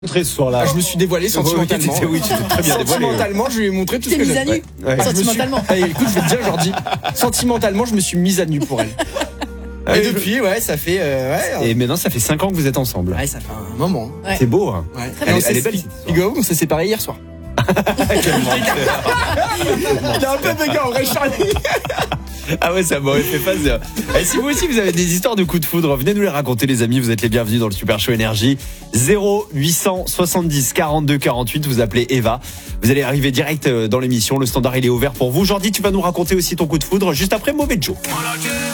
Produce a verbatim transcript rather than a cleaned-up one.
Montré ce soir-là. Ah, je me suis dévoilé sentimentalement. Oui, tu t'es très bien dévoilé. Sentimentalement, je lui ai montré tout ce T'es que mise à j'aime. nu. Ouais. Ouais. Sentimentalement. Je me suis... Allez, écoute, je vais te dire, Jordi. Sentimentalement, je me suis mise à nu pour elle. Ah, Et je- depuis, ouais, ça fait, euh, ouais, Et maintenant, ça fait cinq ans que vous êtes ensemble. ouais, ça fait un moment. Ouais. C'est beau, hein. Ouais. Elle, On est- s'est- elle est belle, cette histoire. Figurez-vous qu'on s'est séparés hier soir. Quel menteur. Il y a un peu de gars en vrai, Charlie. Ah ouais, ça m'aurait fait plaisir. Et si vous aussi vous avez des histoires de coups de foudre, venez nous les raconter les amis, vous êtes les bienvenus dans le Super Show Énergie. zéro huit cent soixante-dix quarante-deux quarante-huit, vous appelez Eva. Vous allez arriver direct dans l'émission, le standard il est ouvert pour vous. Jordi, tu vas nous raconter aussi ton coup de foudre juste après Mauvais Joe.